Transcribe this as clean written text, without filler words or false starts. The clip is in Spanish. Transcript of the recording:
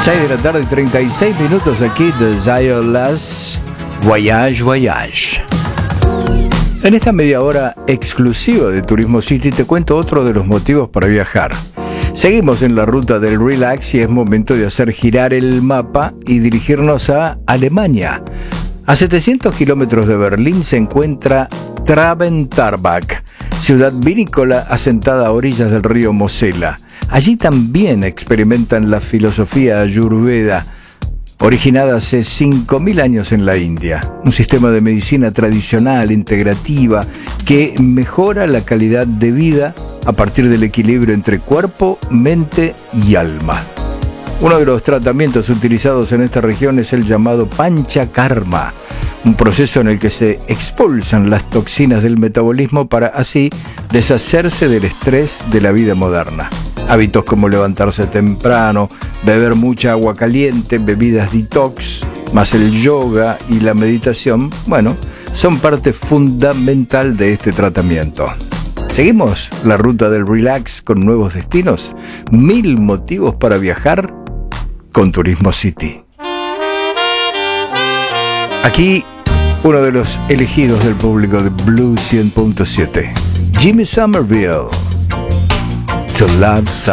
6 de la tarde, 36 minutos aquí de Zayol's Voyage Voyage. En esta media hora exclusiva de Turismo City te cuento otro de los motivos para viajar. Seguimos en la ruta del relax y es momento de hacer girar el mapa y dirigirnos a Alemania. A 700 kilómetros de Berlín se encuentra Traventarbach, ciudad vinícola asentada a orillas del río Mosela. Allí también experimentan la filosofía ayurveda, originada hace 5.000 años en la India. Un sistema de medicina tradicional, integrativa, que mejora la calidad de vida a partir del equilibrio entre cuerpo, mente y alma. Uno de los tratamientos utilizados en esta región es el llamado Panchakarma, un proceso en el que se expulsan las toxinas del metabolismo para así deshacerse del estrés de la vida moderna. Hábitos como levantarse temprano, beber mucha agua caliente, bebidas detox, más el yoga y la meditación, son parte fundamental de este tratamiento. Seguimos la ruta del relax con nuevos destinos, 1000 motivos para viajar con Turismo City. Aquí uno de los elegidos del público de Blue 100.7, Jimmy Somerville, To Love Someone.